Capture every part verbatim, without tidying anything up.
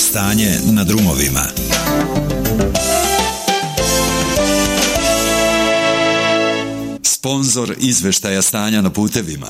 Stanje na drumovima. Sponzor izveštaja stanja na putevima.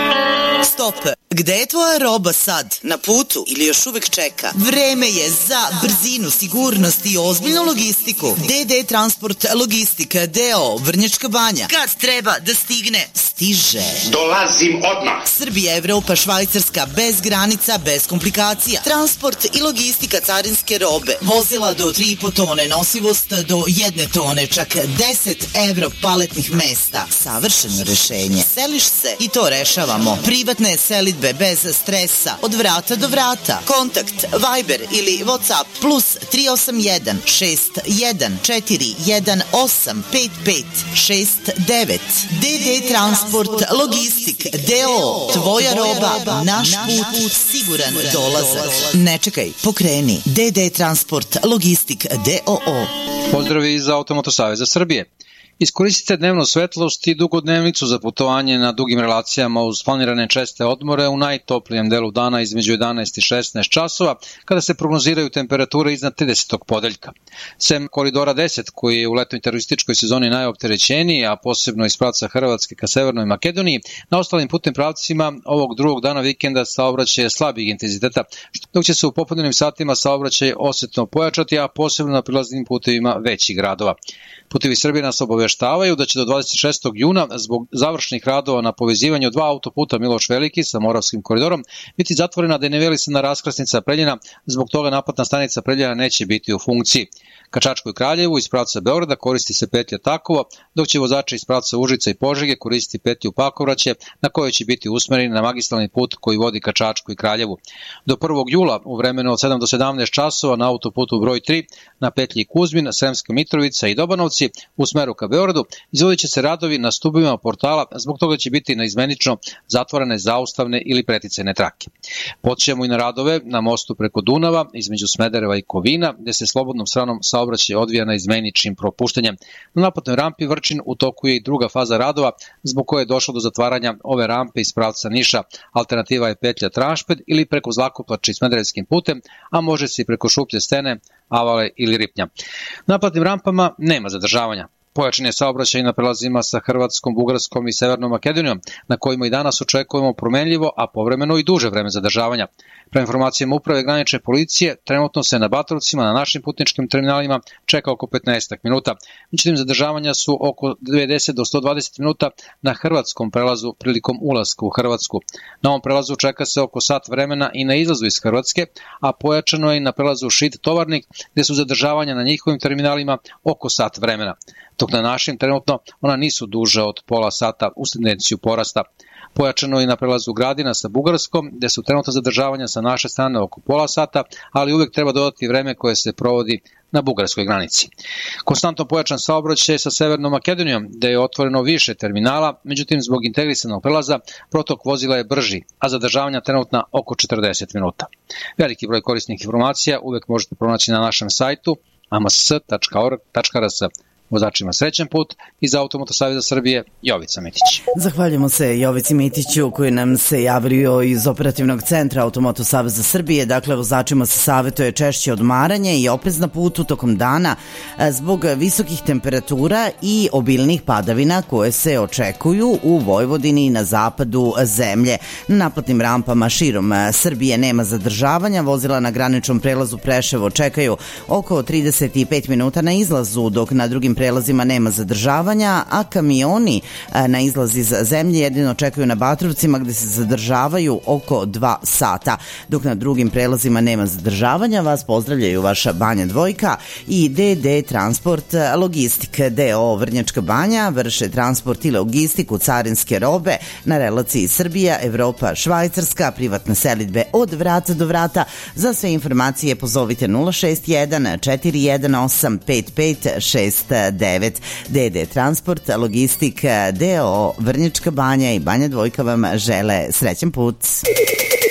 Stop! Gde je tvoja roba sad? Na putu ili još uvek čeka? Vreme je za brzinu, sigurnost i ozbiljnu logistiku. D D Transport Logistika D O O Vrnjačka Banja. Kad treba da stigne, stiže. Dolazim odmah. Srbija, Evropa, Švajcarska, bez granica, bez komplikacija. Transport i logistika carinske robe. Vozila do tri i po tone, nosivost do jedne tone, čak deset evro paletnih mesta. Savršeno rešenje. Seliš se i to rešavamo. Privatne selidbe bez stresa, od vrata do vrata. Kontakt Viber ili WhatsApp plus tri osam jedan šest jedan četiri jedan osam pet pet šest devet. D D Transport Logistik D O O. Tvoja roba, naš put, siguran dolazak. Ne čekaj, pokreni. D D Transport Logistik D O O. Pozdravi iz Automoto Saveza Srbije. Iskoristite dnevnu svetlost i dugodnevnicu za putovanje na dugim relacijama uz planirane česte odmore u najtoplijem delu dana između jedanaest i šesnaest časova, kada se prognoziraju temperature iznad tridesetog podeljka. Sem koridora deset, koji je u letnoj terorističkoj sezoni najopterećeniji, a posebno iz pravca Hrvatske ka Severnoj Makedoniji, na ostalim putnim pravcima ovog drugog dana vikenda saobraćaj je slabijeg intenziteta, dok će se u popodnevnim satima saobraćaj osetno pojačati, a posebno na prilaznim putevima većih gradova. Putevi Srbije nas obaveštavaju da će do dvadeset šestog juna zbog završnih radova na povezivanju dva autoputa Miloš Veliki sa Moravskim koridorom biti zatvorena denivelacija raskrsnica Preljina, zbog toga naplatna stanica Preljina neće biti u funkciji. Ka Čačku i Kraljevu iz pravca Beograda koristi se petlja Takovo, dok će vozači iz pravca Užica i Požege koristiti petlju Pakovraće, na kojoj će biti usmereni na magistralni put koji vodi ka Čačku i Kraljevu. Do prvog jula u vremenu od sedam do sedamnaest časova na autoputu broj tri na petlji Kuzmin, Sremska Mitrovica i Dobanovci u smeru ka Beogradu izvodit će se radovi na stubovima portala, zbog toga će biti naizmenično zatvorene zaustavne ili preticajne trake. Podsećamo i na radove na mostu preko Dunava između Smedereva i Kovina, gde se slobodnom stranom saobraćaj odvija naizmeničnim propuštanjem. Na naplatnoj rampi Vrčin u toku je i druga faza radova, zbog koje je došlo do zatvaranja ove rampe iz pravca Niša. Alternativa je petlja Tranšped ili preko Zlakoplača i Smederevskim putem, a može se i preko Šuplje stene, Avale ili Ripnja. Na naplatnim rampama nema zadržavanja. Pojačan je saobraćaj na prelazima sa Hrvatskom, Bugarskom i Severnom Makedonijom, na kojima i danas očekujemo promenljivo, a povremeno i duže vreme zadržavanja. Prema informacijama Uprave granične policije, trenutno se na Batrovcima na našim putničkim terminalima čeka oko petnaest minuta. Međutim, zadržavanja su oko devedeset do sto dvadeset minuta na hrvatskom prelazu prilikom ulaska u Hrvatsku. Na ovom prelazu čeka se oko sat vremena i na izlazu iz Hrvatske, a pojačano je i na prelazu Šid Tovarnik, gde su zadržavanja na njihovim terminalima oko sat vremena. Dok na našim trenutno ona nisu duža od pola sata uz tendenciju porasta. Pojačano je na prelazu Gradina sa Bugarskom, gde su trenutno zadržavanja sa naše strane oko pola sata, ali uvek treba dodati vreme koje se provodi na bugarskoj granici. Konstantno pojačan saobraćaj sa Severnom Makedonijom, gde je otvoreno više terminala, međutim zbog integrisanog prelaza protok vozila je brži, a zadržavanja trenutna oko četrdeset minuta. Veliki broj korisnih informacija uvek možete pronaći na našem sajtu a m s tačka org tačka r s. Vozačima srećan put. Iz Automoto Saveza Srbije, Jovica Mitić. Zahvaljujemo se Jovici Mitiću koji nam se javio iz operativnog centra Automoto Saveza Srbije. Dakle, vozačima se savjetuje češće odmaranje i oprez na putu tokom dana zbog visokih temperatura i obilnih padavina koje se očekuju u Vojvodini i na zapadu zemlje. Na naplatnim rampama širom Srbije nema zadržavanja. Vozila na graničnom prelazu Preševo čekaju oko trideset pet minuta na izlazu, dok na drugim prelazima nema zadržavanja, a kamioni na izlaz iz zemlje jedino čekaju na Batrovcima gde se zadržavaju oko dva sata. Dok na drugim prelazima nema zadržavanja, vas pozdravljaju vaša Banja Dvojka i D D Transport Logistik D O O Vrnjačka Banja. Vrše transport i logistiku carinske robe na relaciji Srbija, Evropa, Švajcarska, privatne selidbe od vrata do vrata. Za sve informacije pozovite nula šest jedan četiri jedan osam pet pet šest devet. D D Transport Logistik D O O Vrnjačka Banja i Banja Dvojka vam žele srećan put.